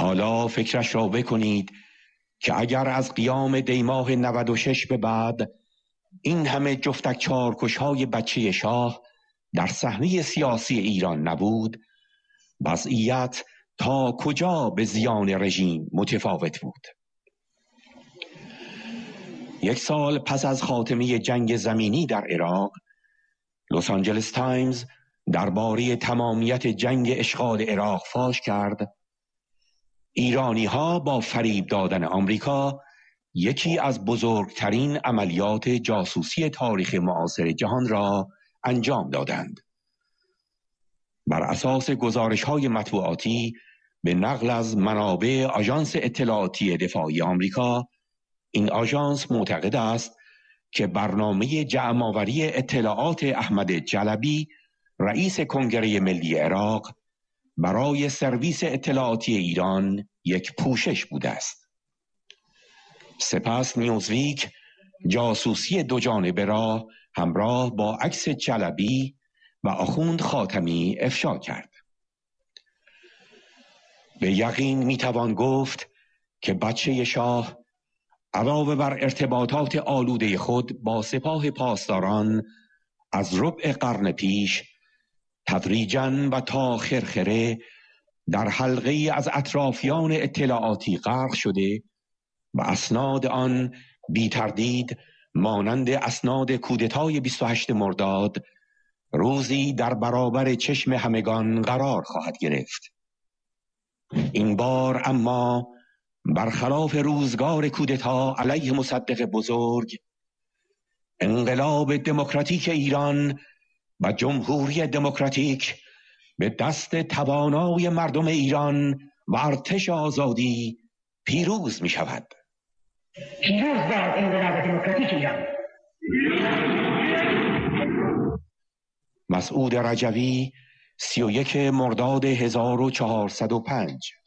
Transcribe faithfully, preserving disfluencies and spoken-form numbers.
حالا فکرش را بکنید که اگر از قیام دیماه نود و شش به بعد این همه جفتک چارکش‌های بچه شاه در صحنه سیاسی ایران نبود، وضعیت تا کجا به زیان رژیم متفاوت بود. یک سال پس از خاتمه جنگ زمینی در عراق، لس آنجلس تایمز درباره تمامیت جنگ اشغال عراق فاش کرد: ایرانی ها با فریب دادن آمریکا یکی از بزرگترین عملیات جاسوسی تاریخ معاصر جهان را انجام دادند. بر اساس گزارش‌های مطبوعاتی به نقل از منابع آژانس اطلاعاتی دفاعی آمریکا، این آژانس معتقد است که برنامه جمع‌آوری اطلاعات احمد جلبی، رئیس کنگره ملی عراق، برای سرویس اطلاعاتی ایران یک پوشش بوده است. سپس نیوزویک جاسوسی دو جانبه را همراه با عکس جلبی و آخوند خاتمی افشا کرد. به یقین میتوان گفت که بچه شاه علاوه بر ارتباطات آلوده خود با سپاه پاسداران از ربع قرن پیش، تدریجاً و تا خرخره در حلقه از اطرافیان اطلاعاتی غرق شده و اسناد آن بی تردید مانند اسناد کودتای بیست و هشتم مرداد روزی در برابر چشم همگان قرار خواهد گرفت. این بار اما برخلاف روزگار کودتا علیه مصدق بزرگ، انقلاب دموکراتیک ایران و جمهوری دموکراتیک به دست توانای مردم ایران و ارتش آزادی پیروز می شود. پیروز باد انقلاب دموکراتیک ایران. مسعود رجوی، سی و یک مرداد هزار و چهارصد و پنج.